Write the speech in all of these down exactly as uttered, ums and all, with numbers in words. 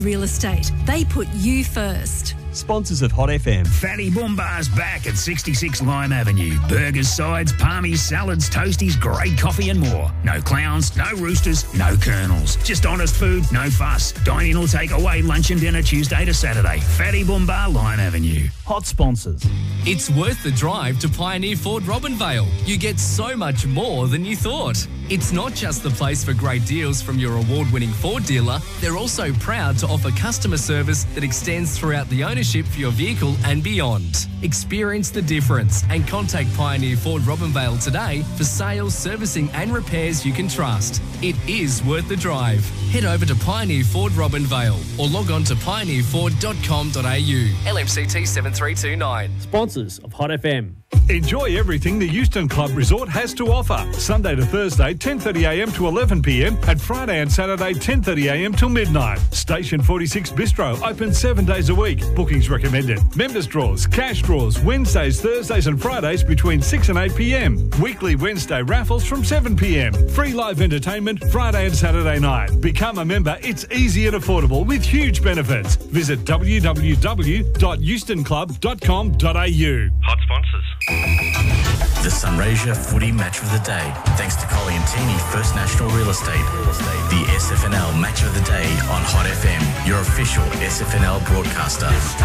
Real Estate. They put you first. Sponsors of Hot F M. Fatty Boombar's back at sixty-six Lime Avenue. Burgers, sides, palmies, salads, toasties, great coffee and more. No clowns, no roosters, no colonels. Just honest food, no fuss. Dine in or take away lunch and dinner Tuesday to Saturday. Fatty Boombar, Lime Avenue. Hot sponsors. It's worth the drive to Pioneer Ford Robinvale. You get so much more than you thought. It's not just the place for great deals from your award-winning Ford dealer. They're also proud to offer customer service that extends throughout the ownership for your vehicle and beyond. Experience the difference and contact Pioneer Ford Robinvale today for sales, servicing and repairs you can trust. It is worth the drive. Head over to Pioneer Ford Robinvale or log on to pioneer ford dot com dot a u. L M C T seven three two nine. Sponsors of Hot F M. Enjoy everything the Euston Club Resort has to offer. Sunday to Thursday, ten thirty a m to eleven p m, and Friday and Saturday, ten thirty a m till midnight. Station forty-six Bistro, open seven days a week. Bookings recommended. Members draws, cash draws, Wednesdays, Thursdays and Fridays between six and eight p m. Weekly Wednesday raffles from seven p m. Free live entertainment Friday and Saturday night. Become a member. It's easy and affordable with huge benefits. Visit w w w dot euston club dot com dot a u. Hot sponsors. The Sunraysia Footy Match of the Day, thanks to Coliantini First National Real Estate. The S F N L Match of the Day on Hot F M, your official S F N L broadcaster.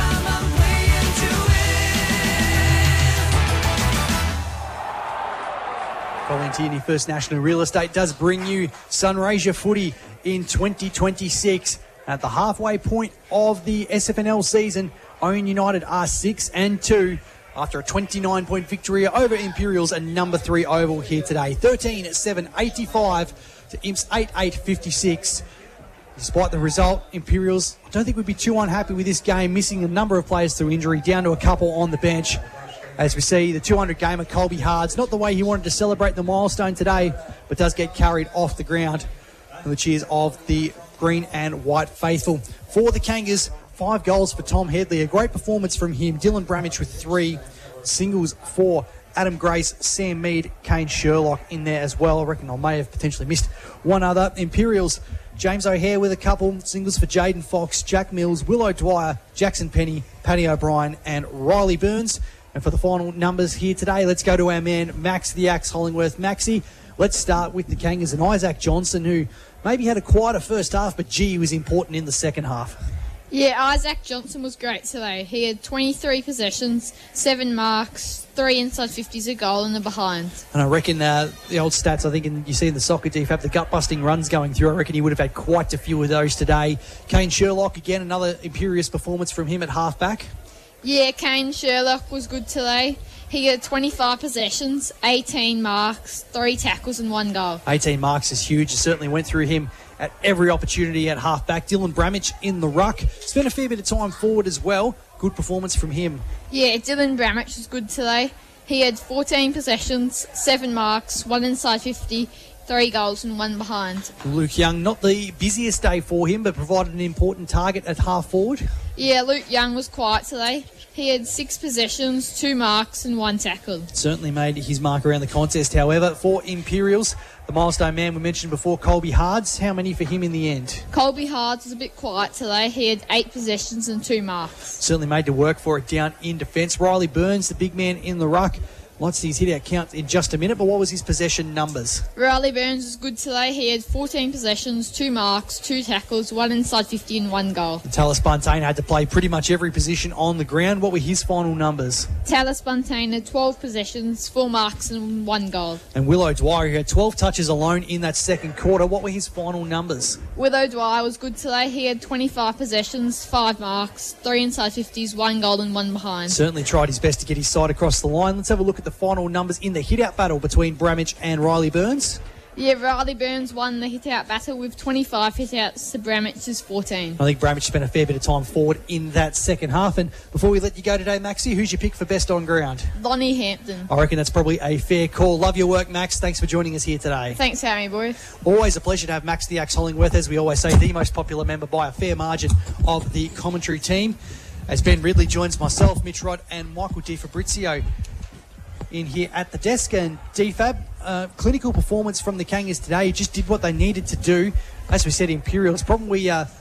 Coliantini First National Real Estate does bring you Sunraysia Footy in twenty twenty-six. At the halfway point of the S F N L season, Owen United are six and two. After a twenty-nine point victory over Imperials and number three Oval here today. thirteen at seven eighty-five to Imps eight eight fifty-six. Despite the result, Imperials, I don't think we'd be too unhappy with this game, missing a number of players through injury, down to a couple on the bench. As we see, the two hundred gamer Colby Hards, not the way he wanted to celebrate the milestone today, but does get carried off the ground. And the cheers of the green and white faithful. For the Kangas, five goals for Tom Headley. A great performance from him. Dylan Bramage with three. Singles for Adam Grace, Sam Mead, Kane Sherlock in there as well. I reckon I may have potentially missed one other. Imperials, James O'Hare with a couple. Singles for Jaden Fox, Jack Mills, Willow Dwyer, Jackson Penny, Paddy O'Brien and Riley Burns. And for the final numbers here today, let's go to our man, Max the Axe Hollingworth. Maxie, let's start with the Kangas and Isaac Johnson, who maybe had a quieter first half, but gee, was important in the second half. Yeah, Isaac Johnson was great today. He had twenty-three possessions, seven marks, three inside fifties, a goal and a behind. And I reckon uh, the old stats, I think in, you see in the soccer D F A B, the gut-busting runs going through, I reckon he would have had quite a few of those today. Kane Sherlock, again, another imperious performance from him at half-back. Yeah, Kane Sherlock was good today. He had twenty-five possessions, eighteen marks, three tackles and one goal. eighteen marks is huge. It certainly went through him at every opportunity at half-back. Dylan Bramage in the ruck. Spent a fair bit of time forward as well. Good performance from him. Yeah, Dylan Bramage was good today. He had fourteen possessions, seven marks, one inside fifty, three goals and one behind. Luke Young, not the busiest day for him, but provided an important target at half-forward. Yeah, Luke Young was quiet today. He had six possessions, two marks and one tackle. Certainly made his mark around the contest, however. For Imperials, the milestone man we mentioned before, Colby Hards. How many for him in the end? Colby Hards was a bit quiet today. He had eight possessions and two marks. Certainly made to work for it down in defence. Riley Burns, the big man in the ruck. Let's see his hit-out count in just a minute, but what was his possession numbers? Riley Burns was good today. He had fourteen possessions, two marks, two tackles, one inside fifty and one goal. Talis Buntain had to play pretty much every position on the ground. What were his final numbers? Talis Buntain had twelve possessions, four marks and one goal. And Willow Dwyer, who had twelve touches alone in that second quarter. What were his final numbers? Willow Dwyer was good today. He had twenty-five possessions, five marks, three inside fifties, one goal and one behind. Certainly tried his best to get his side across the line. Let's have a look at the final numbers in the hit-out battle between Bramage and Riley Burns. Yeah, Riley Burns won the hit-out battle with twenty-five hit-outs to Bramage's fourteen. I think Bramage spent a fair bit of time forward in that second half. And before we let you go today, Maxie, who's your pick for best on ground? Lonnie Hampton. I reckon that's probably a fair call. Love your work, Max. Thanks for joining us here today. Thanks for having me, boys. Always a pleasure to have Max the Axe Hollingworth, as we always say, the most popular member by a fair margin of the commentary team. As Ben Ridley joins myself, Mitch Rod and Michael Di Fabrizio in here at the desk. And D F A B, uh, clinical performance from the Kangas today. Just did what they needed to do. As we said, Imperials probably uh,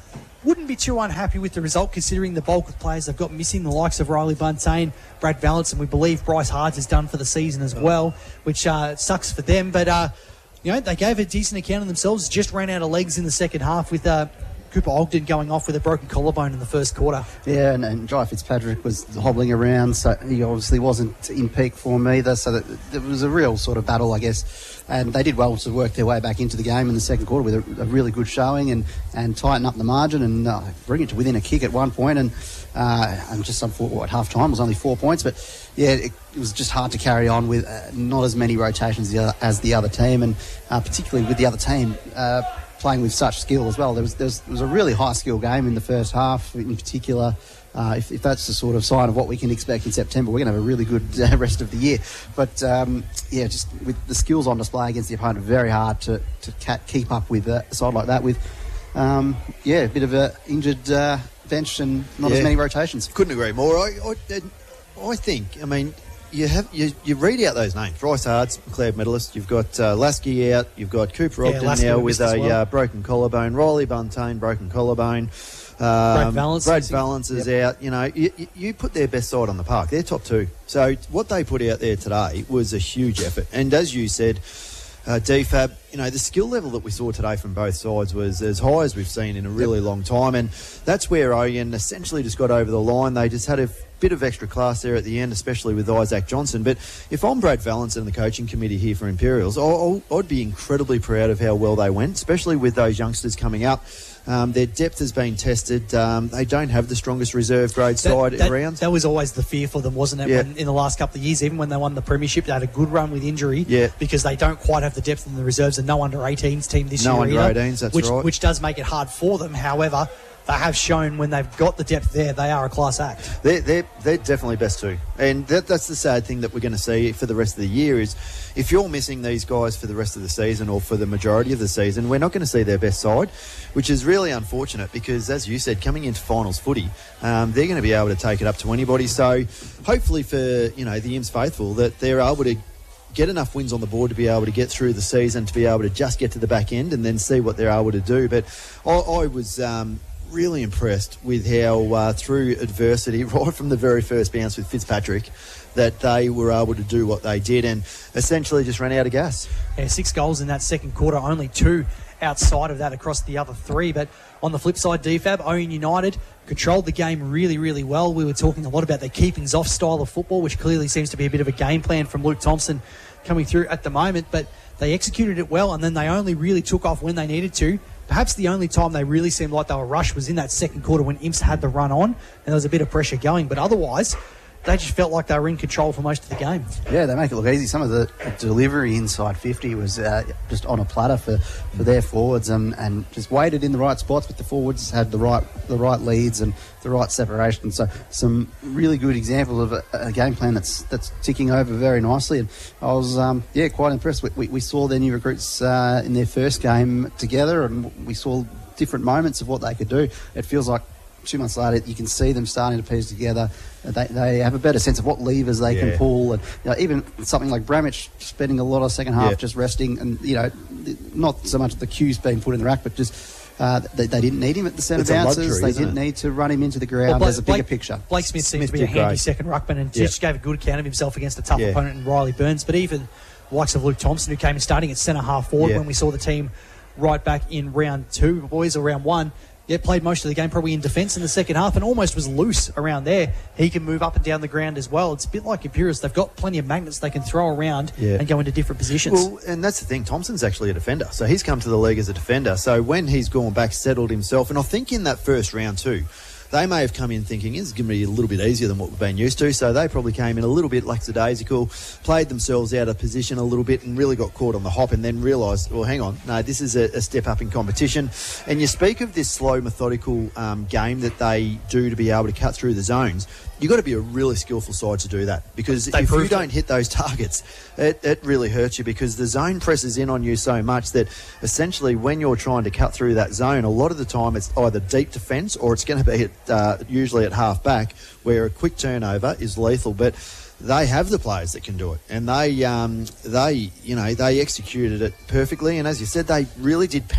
wouldn't be too unhappy with the result considering the bulk of players they've got missing, the likes of Riley Buntain, Brad Valance, and we believe Bryce Hards is done for the season as well, which uh, sucks for them. But, uh, you know, they gave a decent account of themselves, just ran out of legs in the second half with uh, Cooper Ogden going off with a broken collarbone in the first quarter. Yeah, and, and Jai Fitzpatrick was hobbling around, so he obviously wasn't in peak form either, so that, there was a real sort of battle, I guess. And they did well to work their way back into the game in the second quarter with a, a really good showing and, and tighten up the margin and uh, bring it to within a kick at one point. And, uh, and just some, what, half time was only four points. But, yeah, it, it was just hard to carry on with uh, not as many rotations as the other, as the other team, and uh, particularly with the other team uh, playing with such skill as well. There was, there was, there was a really high-skill game in the first half in particular. Uh, if, if that's the sort of sign of what we can expect in September, we're going to have a really good uh, rest of the year. But, um, yeah, just with the skills on display against the opponent, very hard to, to ca- keep up with a side like that with, um, yeah, a bit of an injured uh, bench and not yeah. as many rotations. Couldn't agree more. I, I, I think, I mean, you have you, you read out those names. Bryce Hards, McLeod medalist. You've got uh, Lasky out. You've got Cooper Yeah, Ogden Lasky now we with missed as a well. uh, broken collarbone. Riley Buntain, broken collarbone. Um, Brad Valance Brad is- Valance is yep. out. You know, you, you- you put their best side on the park. They're top two. So what they put out there today was a huge effort. And as you said, uh, D F A B, you know, the skill level that we saw today from both sides was as high as we've seen in a really long time. And that's where Oyen essentially just got over the line. They just had a bit of extra class there at the end, especially with Isaac Johnson. But if I'm Brad Valance and the coaching committee here for Imperials, I'll, I'll, I'd be incredibly proud of how well they went, especially with those youngsters coming up. Um, their depth has been tested. Um, they don't have the strongest reserve grade side that, around. That was always the fear for them, wasn't it? Yeah. When, in the last couple of years, even when they won the premiership, they had a good run with injury Yeah. because they don't quite have the depth in the reserves, and no under eighteens team this No year under either, eighteens, that's which, right. which does make it hard for them. However, they have shown when they've got the depth there, they are a class act. They're, they're, they're definitely best two. And that, that's the sad thing that we're going to see for the rest of the year is if you're missing these guys for the rest of the season or for the majority of the season, we're not going to see their best side, which is really unfortunate because, as you said, coming into finals footy, um, they're going to be able to take it up to anybody. So hopefully for, you know, the Imps faithful that they're able to get enough wins on the board to be able to get through the season, to be able to just get to the back end and then see what they're able to do. But I, I was... Um, really impressed with how uh, through adversity right from the very first bounce with Fitzpatrick that they were able to do what they did and essentially just ran out of gas. Yeah, six goals in that second quarter, only two outside of that across the other three. But on the flip side, D F A B, Owen United controlled the game really, really well. We were talking a lot about their keepings off style of football, which clearly seems to be a bit of a game plan from Luke Thompson coming through at the moment. But they executed it well, and then they only really took off when they needed to. Perhaps the only time they really seemed like they were rushed was in that second quarter when Imps had the run on and there was a bit of pressure going. But otherwise, they just felt like they were in control for most of the game. Yeah, they make it look easy. Some of the delivery inside fifty was uh, just on a platter for, for their forwards and, and just waited in the right spots, but the forwards had the right the right leads and the right separation. So some really good examples of a, a game plan that's that's ticking over very nicely. And I was, um, yeah, quite impressed. We, we, we saw their new recruits uh, in their first game together and we saw different moments of what they could do. It feels like two months later, you can see them starting to piece together. They, they have a better sense of what levers they Yeah. can pull, and you know, even something like Bramich spending a lot of second half Yeah. just resting, and you know, not so much the cues being put in the rack, but just uh, they, they didn't need him at the centre It's a bounces. luxury, They isn't didn't it? need to run him into the ground. Well, Blake- There's a bigger Blake- picture. Blake Smith seems Smith to be a did handy great. second ruckman and Yeah. just gave a good account of himself against a tough Yeah. opponent in Riley Burns. But even the likes of Luke Thompson, who came in starting at centre half forward Yeah. when we saw the team right back in round two, boys, or round one, yeah, played most of the game probably in defence in the second half and almost was loose around there. He can move up and down the ground as well. It's a bit like Imperials. They've got plenty of magnets they can throw around Yeah. and go into different positions. Well, and that's the thing. Thompson's actually a defender. So he's come to the league as a defender. So when he's gone back, settled himself, and I think in that first round too, they may have come in thinking it's going to be a little bit easier than what we've been used to. So they probably came in a little bit lackadaisical, played themselves out of position a little bit and really got caught on the hop and then realised, well, hang on, no, this is a, a step up in competition. And you speak of this slow, methodical um, game that they do to be able to cut through the zones. You've got to be a really skillful side to do that because They if you proved don't it. hit those targets, it, it really hurts you because the zone presses in on you so much that essentially when you're trying to cut through that zone, a lot of the time it's either deep defence or it's going to be at, uh, usually at half back where a quick turnover is lethal. But they have the players that can do it, and they, um, they, you know, they executed it perfectly. And as you said, they really did panic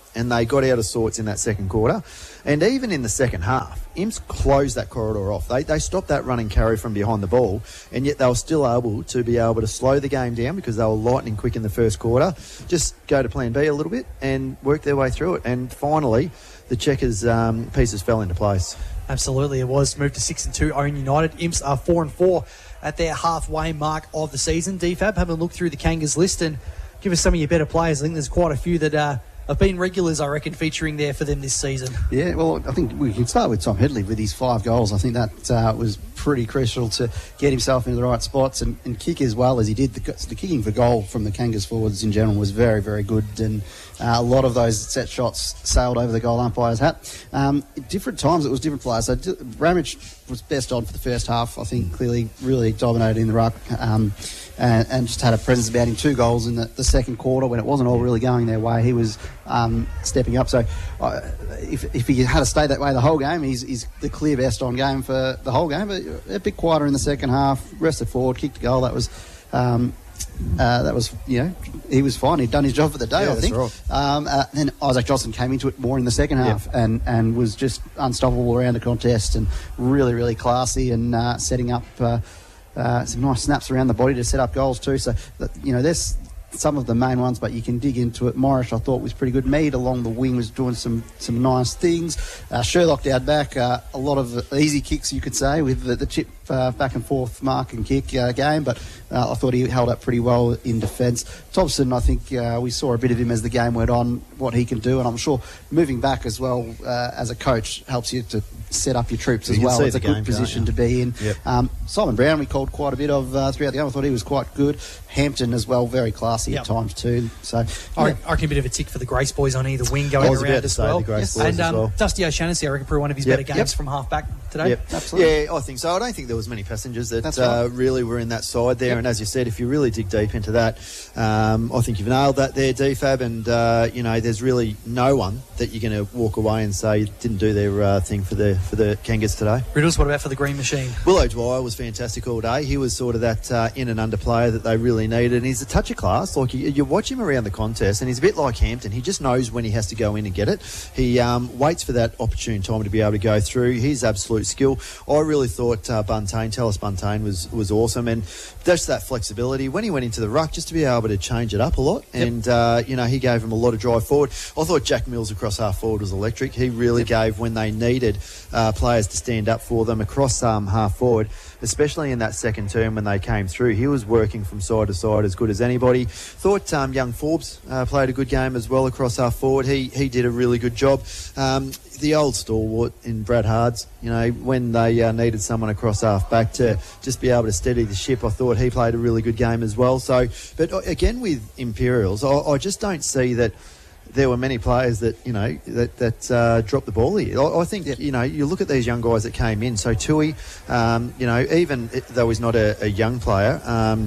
and they got out of sorts in that second quarter. And even in the second half, Imps closed that corridor off. They they stopped that running carry from behind the ball, and yet they were still able to be able to slow the game down because they were lightning quick in the first quarter. Just go to plan B a little bit and work their way through it. And finally, the Checkers um, pieces fell into place. Absolutely, it was. Moved to six and two. Owen United. Imps are four and four at their halfway mark of the season. D F A B, have a look through the Kangas list and give us some of your better players. I think there's quite a few that uh, have been regulars, I reckon, featuring there for them this season. Yeah, well, I think we can start with Tom Headley with his five goals. I think that uh, was pretty crucial to get himself into the right spots and, and kick as well as he did. The, the kicking for goal from the Kangas forwards in general was very, very good, and uh, a lot of those set shots sailed over the goal umpire's hat. Um, at different times, it was different players. So Ramage was best on for the first half. I think clearly really dominated in the ruck. Um, And, and just had a presence about him. Two goals in the, the second quarter when it wasn't all really going their way. He was um, stepping up. So uh, if, if he had to stay that way the whole game, he's, he's the clear best on game for the whole game. But a bit quieter in the second half. Rested forward, kicked a goal. That was, um, uh, that was you know, he was fine. He'd done his job for the day, yeah, I think. Right. Um, uh, then Isaac Johnson came into it more in the second half yep. and, and was just unstoppable around the contest and really, really classy and uh, setting up... Uh, Uh, some nice snaps around the body to set up goals too. So, that, you know, there's some of the main ones, but you can dig into it. Morris, I thought, was pretty good. Mead along the wing was doing some some nice things. Uh, Sherlock down back, uh, a lot of easy kicks, you could say, with the, the chip uh, back and forth mark and kick uh, game, but uh, I thought he held up pretty well in defence. Thompson, I think uh, we saw a bit of him as the game went on, what he can do, and I'm sure moving back as well uh, as a coach helps you to set up your troops you as well. It's a game, good position to be in. Yep. Um, Simon Brown, we called quite a bit of uh, throughout the game. I thought he was quite good. Hampton as well, very classy yep. at times too. So I, yeah. I reckon a bit of a tick for the Grace boys on either wing going around as well. Yes. And um, well. Dusty O'Shaughnessy, I reckon, probably one of his yep. better games yep. from half back today. Yep. Absolutely. Yeah, I think so. I don't think there was many passengers that right. uh, really were in that side there. Yep. And as you said, if you really dig deep into that, um, I think you've nailed that there, D F A B. And uh, you know, there's really no one that you're going to walk away and say didn't do their uh, thing for the for the Kangas today. Riddles, what about for the Green Machine? Willow Dwyer was fantastic all day. He was sort of that uh, in and under player that they really needed, and he's a touch of class. Like you, you watch him around the contest, and he's a bit like Hampton. He just knows when he has to go in and get it. He um, waits for that opportune time to be able to go through. His absolute skill. I really thought uh, Buntain, Tallis Buntain, was was awesome, and that's that flexibility when he went into the ruck, just to be able to change it up a lot. Yep. And uh, you know, he gave him a lot of drive forward. I thought Jack Mills across half forward was electric. He really yep. gave when they needed uh, players to stand up for them across um, half forward, especially in that second term when they came through. He was working from side to side as good as anybody. Thought um, young Forbes uh, played a good game as well across half forward. He he did a really good job. Um, the old stalwart in Brad Hards, you know, when they uh, needed someone across half back to just be able to steady the ship, I thought he played a really good game as well. So, but again with Imperials, I, I just don't see that there were many players that, you know, that, that uh, dropped the ball here. I, I think, that, you know, you look at these young guys that came in. So Tui, um, you know, even though he's not a, a young player, um,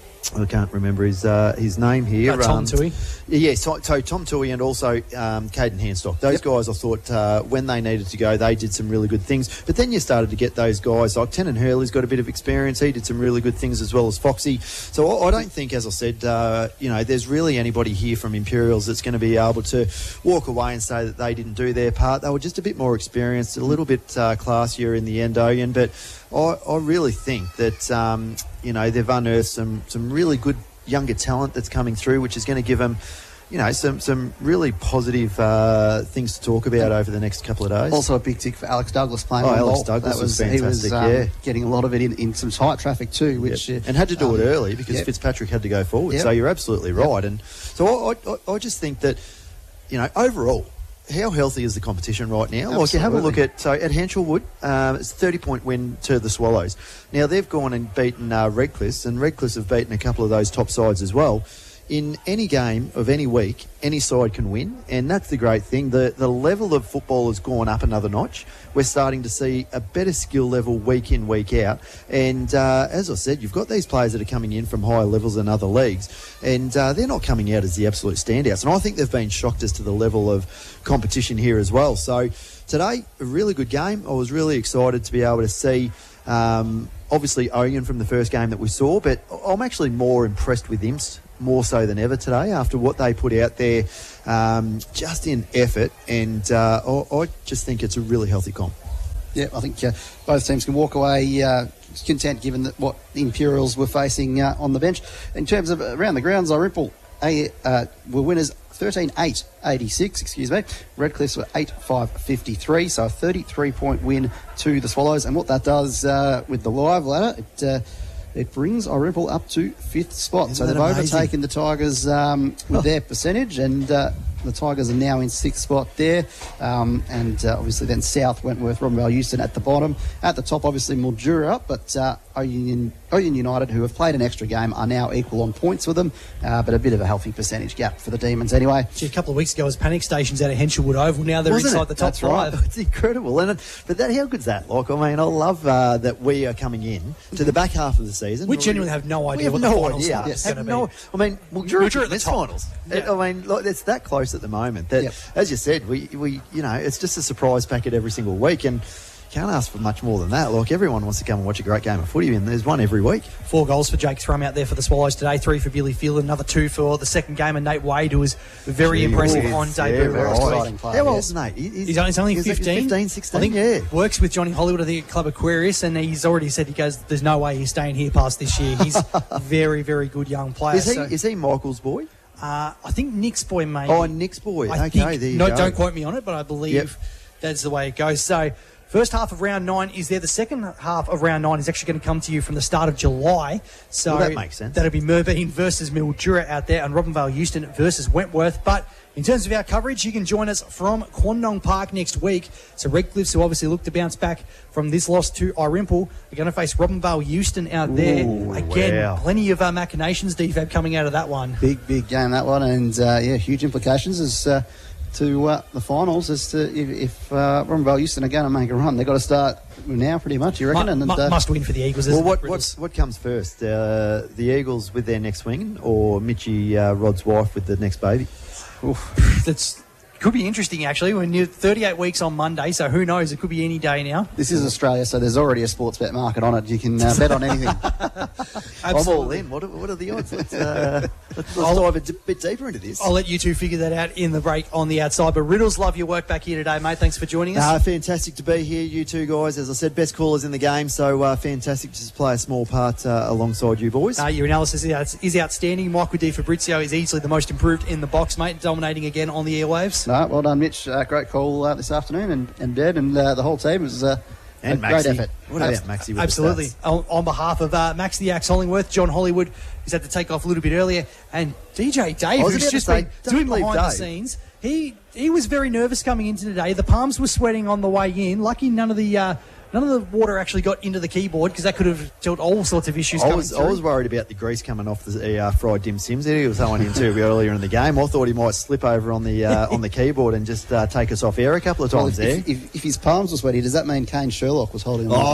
I can't remember his uh, his name here. Uh, Tom um, Tui. Yeah, so, so Tom Tui and also um, Caden Handstock. Those yep. guys, I thought, uh, when they needed to go, they did some really good things. But then you started to get those guys like Tenon Hurley's got a bit of experience. He did some really good things as well as Foxy. So I, I don't think, as I said, uh, you know, there's really anybody here from Imperials that's going to be able to walk away and say that they didn't do their part. They were just a bit more experienced, a little bit uh, classier in the end, Oyen. But I, I really think that, um, you know, they've unearthed some, some really good younger talent that's coming through, which is going to give them, you know, some some really positive uh, things to talk about over the next couple of days. Also a big tick for Alex Douglas playing oh, on Alex ball. Douglas that was, was fantastic, he was, um, yeah. getting a lot of it in, in some tight traffic too, which yep. uh, and had to do um, it early because yep. Fitzpatrick had to go forward. Yep. So you're absolutely right. Yep. And so I, I, I just think that, you know, overall, how healthy is the competition right now? Absolutely. Like, you have a look at, so at Hanshelwood, um, it's a thirty-point win to the Swallows. Now, they've gone and beaten uh, Redcliffe, and Redcliffe have beaten a couple of those top sides as well. In any game of any week, any side can win, and that's the great thing. The the level of football has gone up another notch. We're starting to see a better skill level week in, week out. And uh, as I said, you've got these players that are coming in from higher levels in other leagues, and uh, they're not coming out as the absolute standouts. And I think they've been shocked as to the level of competition here as well. So today, a really good game. I was really excited to be able to see, um, obviously, Oyen from the first game that we saw, but I'm actually more impressed with Imps more so than ever today after what they put out there, um, just in effort. And uh, I, I just think it's a really healthy comp. Yeah, I think uh, both teams can walk away uh, content given that what the Imperials were facing uh, on the bench. In terms of around the grounds, Irimple uh, were winners thirteen eight eighty-six, excuse me. Redcliffs were eight five fifty-three, so a thirty-three point win to the Swallows. And what that does uh, with the live ladder, it uh, it brings Irimple up to fifth spot. Isn't so they've amazing? overtaken the Tigers um, with oh. their percentage, and uh, the Tigers are now in sixth spot there. Um, and uh, obviously then South, Wentworth, Robinvale, Euston at the bottom. At the top, obviously Mildura up, but uh, Oyen United, who have played an extra game, are now equal on points with them, uh, but a bit of a healthy percentage gap for the Demons anyway. Gee, a couple of weeks ago, it was panic stations out of Henshelwood Oval. Now they're Wasn't inside it? the top That's five. Right. It's incredible. And it, but that, how good's that? Like, I mean, I love uh, that we are coming in to the back half of the season. We genuinely have no idea we have what no the finals idea. are Yes. going to be. No, I mean, Mildura Mildura at at the the top. finals. Yeah. I mean, like, it's that close at the moment that, Yep. as you said, we, we, you know, it's just a surprise packet every single week, and can't ask for much more than that. Like, everyone wants to come and watch a great game of footy, and there's one every week. Four goals for Jake Thrum out there for the Swallows today. Three for Billy Phelan, another two for the second game, and Nate Wade, who was very Jeez, impressive yeah, on debut. right. Exciting player, How yes. old's Nate? He- He's only, he's only he's like fifteen. fifteen, sixteen, I think yeah. works with Johnny Hollywood at the Club Aquarius, and he's already said, he goes, there's no way he's staying here past this year. He's a very, very good young player. Is he, So, is he Michael's boy? uh, I think Nick's boy, maybe. Oh, Nick's boy. I Okay, think, there you no, go. don't quote me on it, but I believe Yep. that's the way it goes. So, first half of round nine is there. The second half of round nine is actually going to come to you from the start of July. So Well, that makes sense. That'll be Merbein versus Mildura out there, and Robinvale Euston versus Wentworth. But in terms of our coverage, you can join us from Quandong Park next week. So Redcliffs, who obviously look to bounce back from this loss to Irimple, are going to face Robinvale Euston out there. Ooh, Again, wow. plenty of uh, machinations, D F A B, coming out of that one. Big, big game, that one, and uh, yeah, huge implications as uh, to uh, the finals as to if, if uh, Robinvale Euston are going to make a run. They've got to start now, pretty much, you reckon? Mu- and, mu- uh, must win for the Eagles, Well, isn't what, it? what, what comes first? Uh, the Eagles with their next wing, or Mitchie uh, Rod's wife with the next baby? That's could be interesting, actually. When you're thirty-eight weeks on Monday, so who knows? It could be any day now. This is Australia, so there's already a sports bet market on it. You can uh, bet on anything. I'm all in. What are, what are the odds? Let's, uh, let's, let's dive a d- bit deeper into this. I'll let you two figure that out in the break on the outside. But Riddles, love your work back here today, mate. Thanks for joining us. Uh, fantastic to be here, you two guys. As I said, best callers in the game, so uh, fantastic to just play a small part uh, alongside you boys. Uh, your analysis is, is outstanding. Michael Di Fabrizio is easily the most improved in the box, mate, dominating again on the airwaves. No, well done, Mitch. Uh, great call uh, this afternoon, and, and Dad and uh, the whole team. It was uh, And a great Maxi. effort. What about Maxi with the Absolutely. stats? On, on behalf of uh, Max the Axe Hollingworth, John Hollywood, who's had to take off a little bit earlier, and D J Dave, I was who's about to just say, been don't doing believe behind the Dave. scenes. He he was very nervous coming into today. The palms were sweating on the way in. Lucky none of the uh, none of the water actually got into the keyboard, because that could have dealt all sorts of issues I coming was, through. I was worried about the grease coming off the uh, fried dim sims that he was throwing into earlier in the game. I thought he might slip over on the uh, on the keyboard and just uh, take us off air a couple of Well, times if, there. if, if, if his palms were sweaty, does that mean Kane Sherlock was holding him? Oh,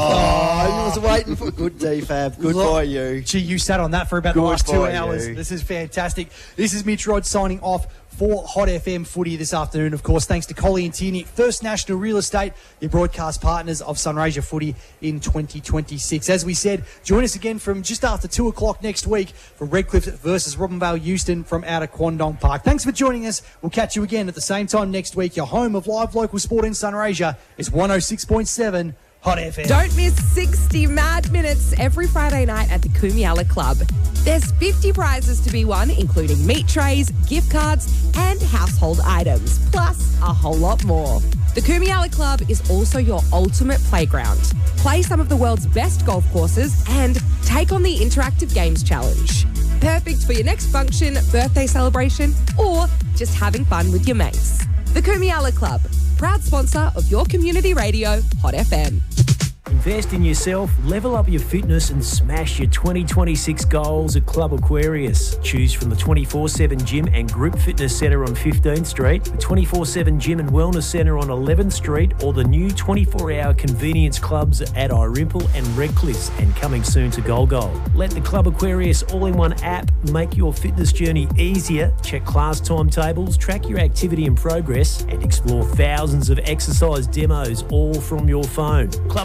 I was waiting for good D Fab. Good Look, by you. Gee, you sat on that for about the Good last two by hours. you. This is fantastic. This is Mitch Rod signing off for Hot F M Footy this afternoon. Of course, thanks to Collie and Tierney, First National Real Estate, your broadcast partners of Sunraysia Footy in twenty twenty-six. As we said, join us again from just after two o'clock next week for Redcliffe versus Robinvale Euston from out of Quandong Park. Thanks for joining us. We'll catch you again at the same time next week. Your home of live local sport in Sunraysia is one oh six point seven Hot F M. Don't miss sixty mad minutes every Friday night at the Kumiala Club. There's fifty prizes to be won, including meat trays, gift cards, and household items, plus a whole lot more. The Kumiala Club is also your ultimate playground. Play some of the world's best golf courses and take on the Interactive Games Challenge. Perfect for your next function, birthday celebration, or just having fun with your mates. The Kumiala Club, proud sponsor of your community radio, Hot F M. Invest in yourself, level up your fitness and smash your twenty twenty-six goals at Club Aquarius. Choose from the twenty-four seven Gym and Group Fitness Centre on fifteenth Street, the twenty-four seven Gym and Wellness Centre on eleventh Street, or the new twenty-four hour convenience clubs at Irimple and Redcliffs, and coming soon to Golgol. Let the Club Aquarius all-in-one app make your fitness journey easier. Check class timetables, track your activity and progress, and explore thousands of exercise demos all from your phone. Club Aquarius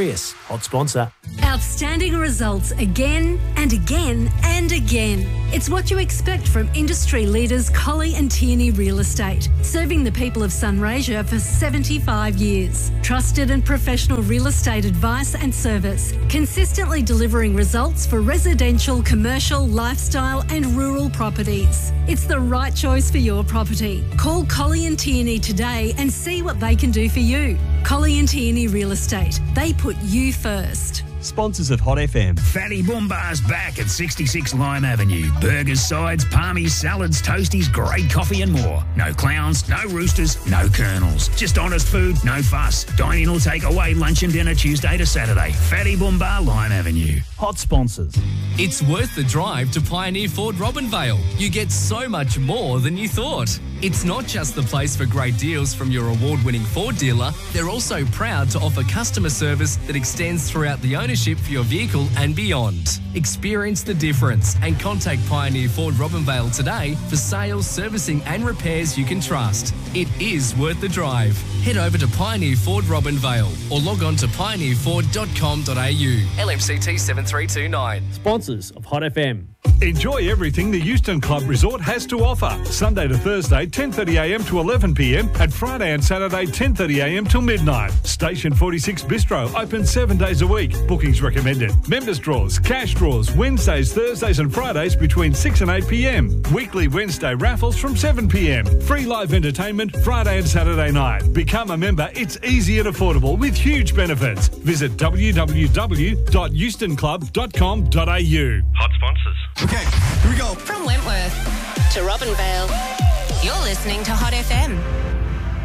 Aquarius. Hot sponsor. Outstanding results again and again and again. It's what you expect from industry leaders Colley and Tierney Real Estate, serving the people of Sunraysia for seventy-five years. Trusted and professional real estate advice and service, consistently delivering results for residential, commercial, lifestyle and rural properties. It's the right choice for your property. Call Colley and Tierney today and see what they can do for you. Colley and Tierney Real Estate. They put you first. Sponsors of Hot F M. Fatty Boombar's back at sixty-six Lime Avenue. Burgers, sides, palmies, salads, toasties, great coffee and more. No clowns, no roosters, no colonels. Just honest food, no fuss. Dine in or take away lunch and dinner Tuesday to Saturday. Fatty Boombar, Lime Avenue. Hot sponsors. It's worth the drive to Pioneer Ford Robinvale. You get so much more than you thought. It's not just the place for great deals from your award-winning Ford dealer. They're also proud to offer customer service that extends throughout the ownership for your vehicle and beyond. Experience the difference and contact Pioneer Ford Robinvale today for sales, servicing and repairs you can trust. It is worth the drive. Head over to Pioneer Ford Robinvale or log on to pioneer ford dot com dot a u. L M C T seven three two nine. Sponsors of Hot F M. Enjoy everything the Euston Club Resort has to offer. Sunday to Thursday, ten thirty a m to eleven p m and Friday and Saturday, ten thirty a m till midnight. Station forty-six Bistro, open seven days a week. Bookings recommended. Members draws, cash draws, Wednesdays, Thursdays and Fridays between six and eight p m. Weekly Wednesday raffles from seven p m. Free live entertainment Friday and Saturday night. Become a member. It's easy and affordable with huge benefits. Visit w w w dot euston club dot com dot a u. Hot sponsors. Okay, here we go. From Wentworth to Robinvale, you're listening to Hot F M.